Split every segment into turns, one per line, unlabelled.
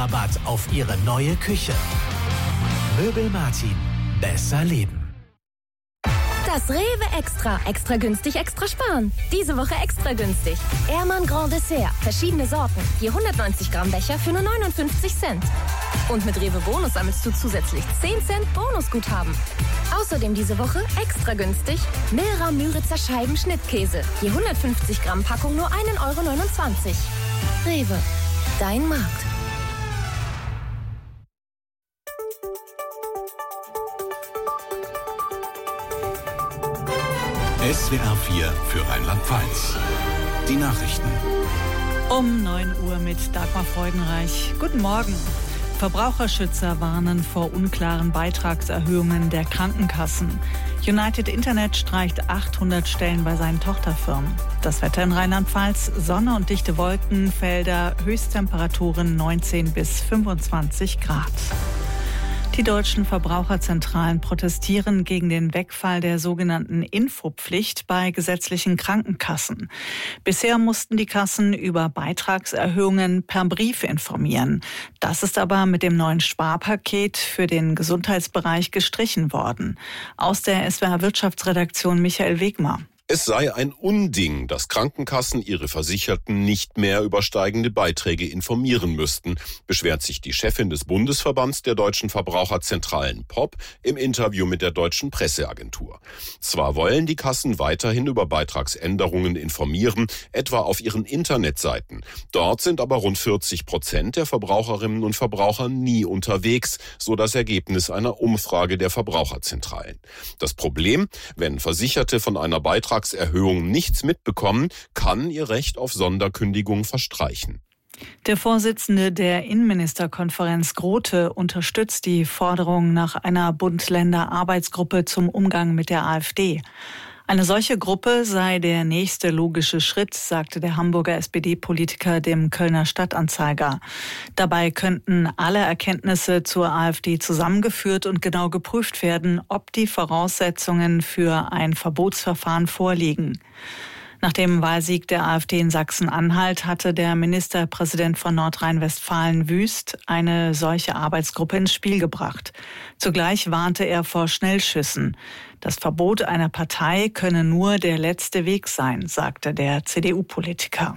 Sonderrabatt auf Ihre neue Küche. Möbel Martin. Besser leben.
Das Rewe Extra günstig, extra sparen. Diese Woche extra günstig. Ehrmann Grand Dessert, verschiedene Sorten. Je 190 Gramm Becher für nur 59 Cent. Und mit Rewe Bonus sammelst du zusätzlich 10 Cent Bonusguthaben. Außerdem diese Woche extra günstig Milra Müritzer Scheiben Schnittkäse. Je 150 Gramm Packung nur 1,29 Euro. Rewe, dein Markt.
SWR 4 für Rheinland-Pfalz. Die Nachrichten.
Um 9 Uhr mit Dagmar Freudenreich. Guten Morgen. Verbraucherschützer warnen vor unklaren Beitragserhöhungen der Krankenkassen. United Internet streicht 800 Stellen bei seinen Tochterfirmen. Das Wetter in Rheinland-Pfalz: Sonne und dichte Wolkenfelder, Höchsttemperaturen 19 bis 25 Grad. Die deutschen Verbraucherzentralen protestieren gegen den Wegfall der sogenannten Infopflicht bei gesetzlichen Krankenkassen. Bisher mussten die Kassen über Beitragserhöhungen per Brief informieren. Das ist aber mit dem neuen Sparpaket für den Gesundheitsbereich gestrichen worden. Aus der SWR Wirtschaftsredaktion Michael Wegmar.
Es sei ein Unding, dass Krankenkassen ihre Versicherten nicht mehr über steigende Beiträge informieren müssten, beschwert sich die Chefin des Bundesverbands der deutschen Verbraucherzentralen POP im Interview mit der Deutschen Presseagentur. Zwar wollen die Kassen weiterhin über Beitragsänderungen informieren, etwa auf ihren Internetseiten. Dort sind aber rund 40% der Verbraucherinnen und Verbraucher nie unterwegs, so das Ergebnis einer Umfrage der Verbraucherzentralen. Das Problem: Wenn Versicherte von einer Beitragserhöhung nichts mitbekommen, kann ihr Recht auf Sonderkündigung verstreichen.
Der Vorsitzende der Innenministerkonferenz Grote unterstützt die Forderung nach einer Bund-Länder-Arbeitsgruppe zum Umgang mit der AfD. Eine solche Gruppe sei der nächste logische Schritt, sagte der Hamburger SPD-Politiker dem Kölner Stadtanzeiger. Dabei könnten alle Erkenntnisse zur AfD zusammengeführt und genau geprüft werden, ob die Voraussetzungen für ein Verbotsverfahren vorliegen. Nach dem Wahlsieg der AfD in Sachsen-Anhalt hatte der Ministerpräsident von Nordrhein-Westfalen Wüst eine solche Arbeitsgruppe ins Spiel gebracht. Zugleich warnte er vor Schnellschüssen. Das Verbot einer Partei könne nur der letzte Weg sein, sagte der CDU-Politiker.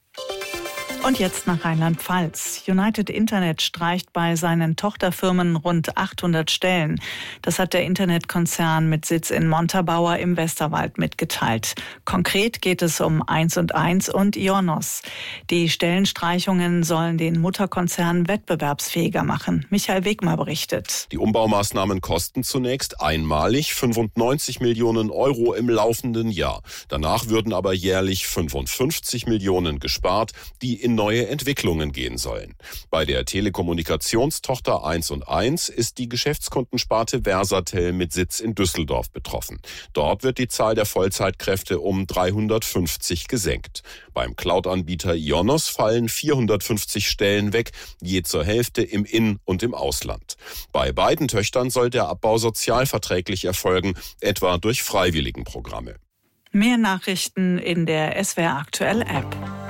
Und jetzt nach Rheinland-Pfalz. United Internet streicht bei seinen Tochterfirmen rund 800 Stellen. Das hat der Internetkonzern mit Sitz in Montabaur im Westerwald mitgeteilt. Konkret geht es um 1&1 und IONOS. Die Stellenstreichungen sollen den Mutterkonzern wettbewerbsfähiger machen. Michael Wegmar berichtet.
Die Umbaumaßnahmen kosten zunächst einmalig 95 Millionen Euro im laufenden Jahr. Danach würden aber jährlich 55 Millionen gespart, die in neue Entwicklungen gehen sollen. Bei der Telekommunikationstochter 1&1 ist die Geschäftskundensparte Versatel mit Sitz in Düsseldorf betroffen. Dort wird die Zahl der Vollzeitkräfte um 350 gesenkt. Beim Cloud-Anbieter IONOS fallen 450 Stellen weg, je zur Hälfte im In- und im Ausland. Bei beiden Töchtern soll der Abbau sozialverträglich erfolgen, etwa durch Freiwilligenprogramme.
Mehr Nachrichten in der SWR Aktuell App.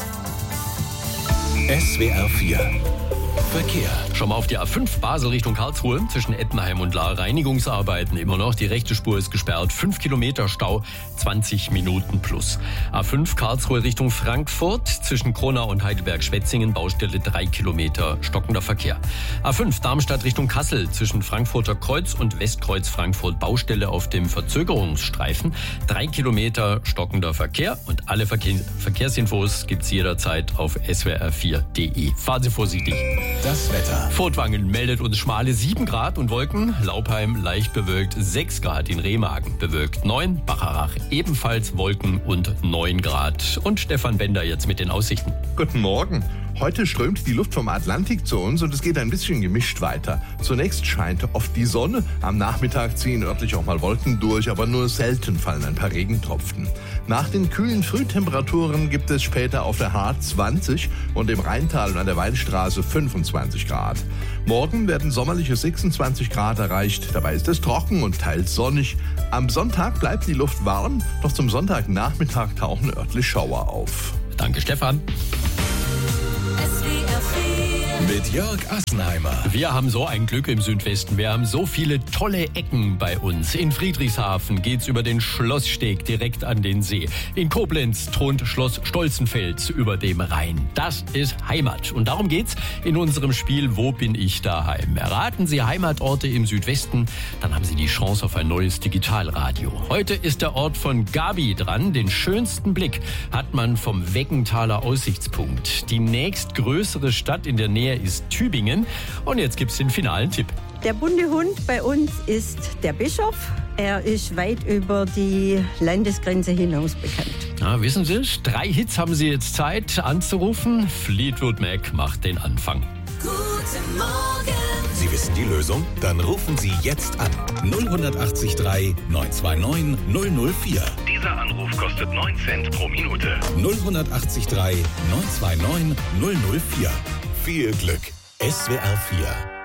SWR 4 Verkehr.
Schon mal auf die A5 Basel Richtung Karlsruhe zwischen Ettenheim und Lahr. Reinigungsarbeiten immer noch. Die rechte Spur ist gesperrt. 5 Kilometer Stau, 20 Minuten plus. A5 Karlsruhe Richtung Frankfurt zwischen Kronau und Heidelberg-Schwetzingen. Baustelle 3 Kilometer stockender Verkehr. A5 Darmstadt Richtung Kassel zwischen Frankfurter Kreuz und Westkreuz Frankfurt. Baustelle auf dem Verzögerungsstreifen. 3 Kilometer stockender Verkehr. Und alle Verkehrsinfos gibt's jederzeit auf swr4.de. Fahren Sie vorsichtig.
Das Wetter.
Furtwangen meldet uns schmale 7 Grad und Wolken. Laupheim leicht bewölkt 6 Grad. In Remagen bewölkt 9. Bacharach ebenfalls Wolken und 9 Grad. Und Stefan Bender jetzt mit den Aussichten.
Guten Morgen. Heute strömt die Luft vom Atlantik zu uns und es geht ein bisschen gemischt weiter. Zunächst scheint oft die Sonne, am Nachmittag ziehen örtlich auch mal Wolken durch, aber nur selten fallen ein paar Regentropfen. Nach den kühlen Frühtemperaturen gibt es später auf der Hart 20 und im Rheintal und an der Weinstraße 25 Grad. Morgen werden sommerliche 26 Grad erreicht, dabei ist es trocken und teils sonnig. Am Sonntag bleibt die Luft warm, doch zum Sonntagnachmittag tauchen örtlich Schauer auf.
Danke, Stefan.
Mit
mit Jörg Assenheimer.
Wir haben so ein Glück im Südwesten. Wir haben so viele tolle Ecken bei uns. In Friedrichshafen geht's über den Schlosssteg direkt an den See. In Koblenz thront Schloss Stolzenfels über dem Rhein. Das ist Heimat. Und darum geht's in unserem Spiel Wo bin ich daheim? Erraten Sie Heimatorte im Südwesten, dann haben Sie die Chance auf ein neues Digitalradio. Heute ist der Ort von Gabi dran. Den schönsten Blick hat man vom Weggenthaler Aussichtspunkt. Die nächstgrößere Stadt in der Nähe ist Tübingen. Und jetzt gibt's den finalen Tipp.
Der bunte Hund bei uns ist der Bischof. Er ist weit über die Landesgrenze hinaus bekannt.
Na, wissen Sie es? 3 Hits haben Sie jetzt Zeit anzurufen. Fleetwood Mac macht den Anfang.
Guten Morgen. Sie wissen die Lösung? Dann rufen Sie jetzt an. 0183 929 004.
Dieser Anruf kostet 9 Cent pro Minute.
0183 929 004. Viel Glück. SWR 4